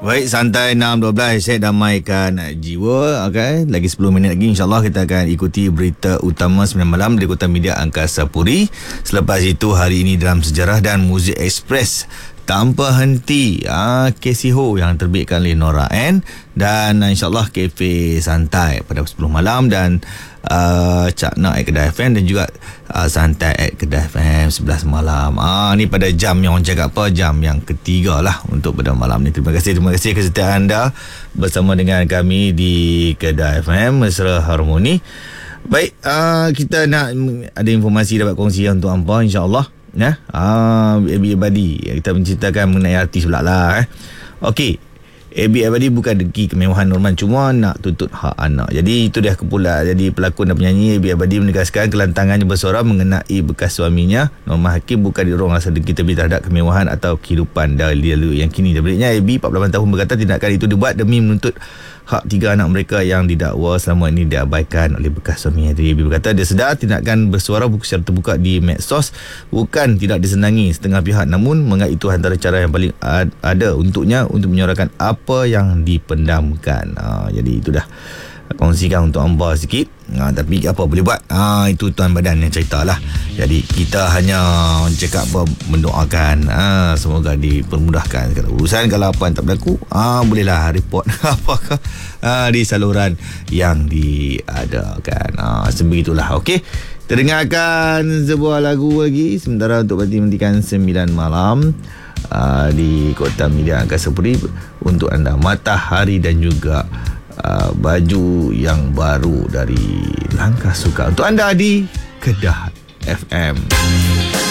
Baik, santai 6.12 saya damaikan jiwa. Okay, lagi 10 minit lagi insyaAllah kita akan ikuti berita utama 9 malam dari Kota Media Angkasa Puri. Selepas itu hari ini dalam sejarah dan Muzik Express tanpa henti, Casey Ho yang terbitkan oleh Nora N, dan insyaAllah Cafe Santai pada 10 malam, dan Cak Nak at Kedah FM, dan juga Santai at Kedah FM 11 malam. Ni pada jam yang orang cakap apa, jam yang ketiga lah untuk pada malam ni. Terima kasih kesetiaan anda bersama dengan kami di Kedah FM Mesra Harmoni. Baik, kita nak ada informasi dapat kongsi untuk hampa insyaAllah. Abi Abadi, kita menceritakan mengenai artis pula lah. Okey, Abi Abadi bukan dengki kemewahan Norman, cuma nak tuntut hak anak. Jadi itu dia pula. Jadi pelakon dan penyanyi Abi Abadi menegaskan kelantangannya bersuara mengenai bekas suaminya Norman Hakim bukan didorong rasa dengki tapi terhadap kemewahan atau kehidupan dahulu yang kini. Sebenarnya Abi 48 tahun berkata tindakan itu dibuat demi menuntut hak 3 anak mereka yang didakwa selama ini diabaikan oleh bekas suaminya. Jadi Abi berkata dia sedar tindakan bersuara secara terbuka di medsos bukan tidak disenangi setengah pihak, namun menganggap itu antara cara yang paling ada untuknya untuk menyuarakan apa yang dipendamkan. Jadi itu dah kongsikan untuk hamba sikit. Tapi apa boleh buat, itu tuan badan yang cerita lah. Jadi kita hanya cakap apa, mendoakan semoga dipermudahkan segala urusan. Kalau apa yang tak berlaku, bolehlah report apakah di saluran yang diadakan. Sebegitulah. Okey, terdengarkan sebuah lagu lagi sementara untuk menghentikan 9 malam di Kota Media Angkasa Puri untuk anda. Matahari dan juga baju yang baru dari Langkah Suka untuk anda di Kedah FM.